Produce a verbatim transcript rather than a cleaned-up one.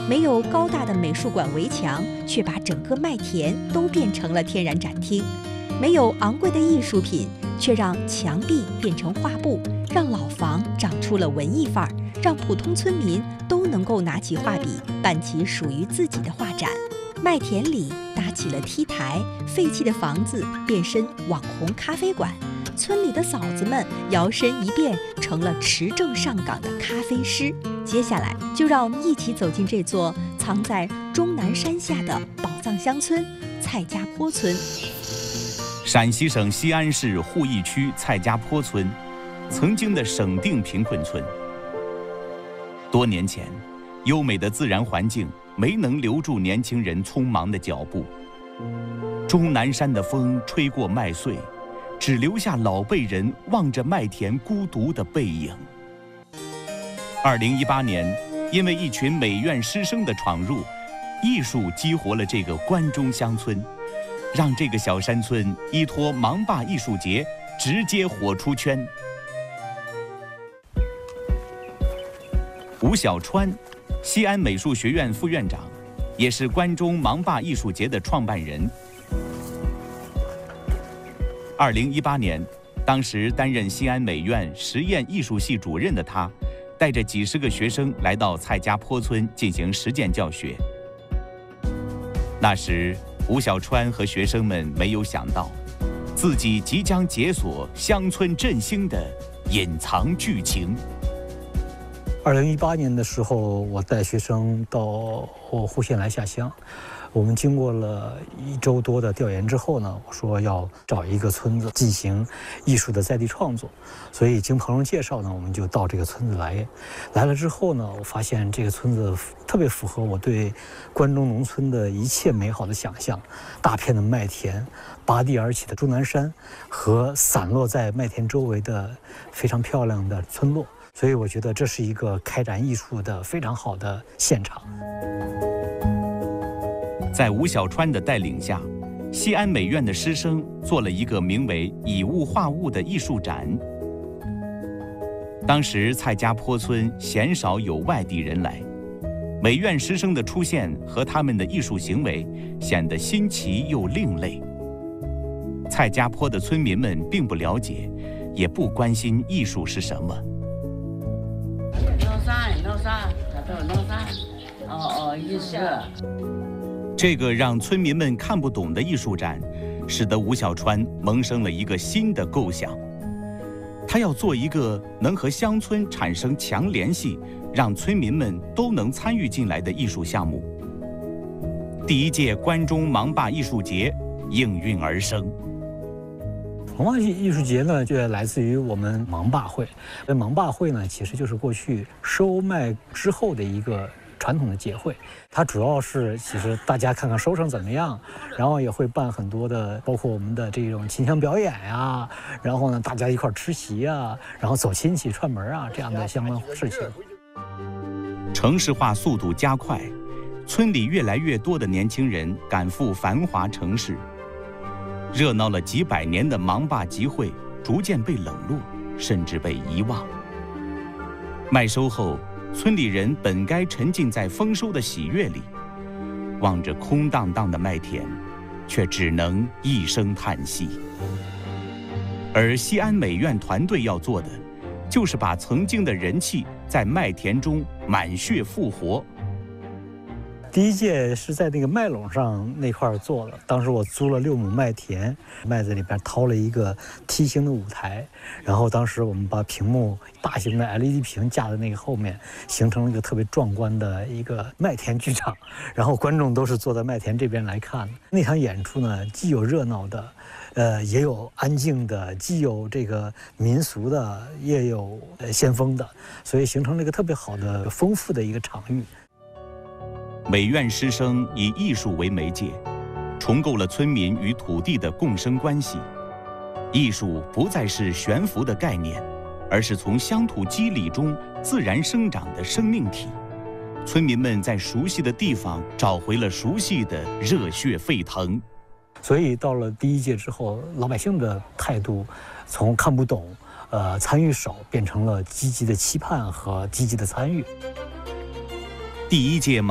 没有高大的美术馆围墙，却把整个麦田都变成了天然展厅；没有昂贵的艺术品，却让墙壁变成画布，让老房长出了文艺范儿，让普通村民都能够拿起画笔，办起属于自己的画展。麦田里搭起了 T 台，废弃的房子变身网红咖啡馆，村里的嫂子们摇身一变成了持证上岗的咖啡师。接下来就让我们一起走进这座藏在终南山下的宝藏乡村蔡家坡村。 陕西省西安市鄠邑区蔡家坡村，曾经的省定贫困村。多年前，优美的自然环境没能留住年轻人匆忙的脚步。终南山的风吹过麦穗，只留下老辈人望着麦田孤独的背影。二零一八年，因为一群美院师生的闯入，艺术激活了这个关中乡村，让这个小山村依托芒坝艺术节直接火出圈。吴小川，西安美术学院副院长，也是关中芒坝艺术节的创办人。二零一八年，当时担任西安美院实验艺术系主任的他，带着几十个学生来到蔡家坡村进行实践教学。那时，吴小川和学生们没有想到，自己即将解锁乡村振兴的隐藏剧情。 二零一八年的时候，我带学生到户县来下乡。我们经过了一周多的调研之后呢，我说要找一个村子进行艺术的在地创作，所以经朋友介绍呢，我们就到这个村子来。来了之后呢，我发现这个村子特别符合我对关中农村的一切美好的想象：大片的麦田、拔地而起的终南山和散落在麦田周围的非常漂亮的村落。所以我觉得这是一个开展艺术的非常好的现场。 在吴小川的带领下，西安美院的师生做了一个名为“以物化物”的艺术展。当时蔡家坡村鲜少有外地人来，美院师生的出现和他们的艺术行为显得新奇又另类。蔡家坡的村民们并不了解，也不关心艺术是什么。 哦哦，艺术。 这个让村民们看不懂的艺术展，使得吴小川萌生了一个新的构想。他要做一个能和乡村产生强联系，让村民们都能参与进来的艺术项目。第一届关中芒坝艺术节应运而生。 芒坝艺术节呢，就来自于我们芒坝会。这芒坝会呢，其实就是过去收麦之后的一个传统的节会。它主要是其实大家看看收成怎么样，然后也会办很多的，包括我们的这种琴腔表演呀，然后呢大家一块吃席啊，然后走亲戚串门啊这样的相关事情。 城市化速度加快，村里越来越多的年轻人赶赴繁华城市。热闹了几百年的芒坝集会逐渐被冷落，甚至被遗忘。麦收后，村里人本该沉浸在丰收的喜悦里，望着空荡荡的麦田，却只能一声叹息。而西安美院团队要做的，就是把曾经的人气在麦田中满血复活。 第一届是在那个麦垄上那块做的，当时我租了六亩麦田，麦子里边掏了一个梯形的舞台，然后当时我们把屏幕大型的 L E D 屏架在那个后面，形成了一个特别壮观的一个麦田剧场，然后观众都是坐在麦田这边来看。那场演出呢，既有热闹的，呃，也有安静的，既有这个民俗的，也有呃先锋的，所以形成了一个特别好的、丰富的一个场域。 美院师生以艺术为媒介，重构了村民与土地的共生关系。艺术不再是悬浮的概念，而是从乡土肌理中自然生长的生命体。村民们在熟悉的地方找回了熟悉的热血沸腾。 所以到了第一届之后，老百姓的态度从看不懂、呃参与少，变成了积极的期盼和积极的参与。 第一届